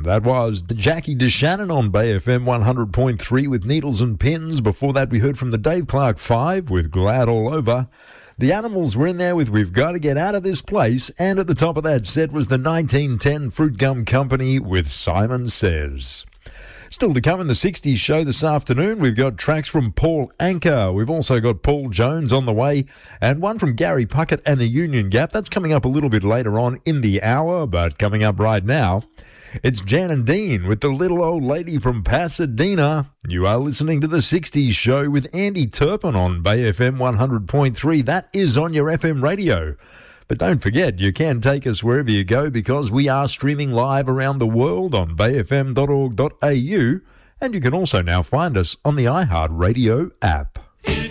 That was the Jackie DeShannon on Bay FM 100.3 with Needles and Pins. Before that, we heard from the Dave Clark 5 with Glad All Over. The Animals were in there with We've Got to Get Out of This Place. And at the top of that set was the 1910 Fruit Gum Company with Simon Says. Still to come in the 60s show this afternoon, we've got tracks from Paul Anka. We've also got Paul Jones on the way, and one from Gary Puckett and the Union Gap. That's coming up a little bit later on in the hour, but coming up right now, it's Jan and Dean with the Little Old Lady from Pasadena. You are listening to the 60s show with Andy Turpin on Bay FM 100.3. That is on your FM radio. But don't forget, you can take us wherever you go because we are streaming live around the world on bayfm.org.au, and you can also now find us on the iHeartRadio app.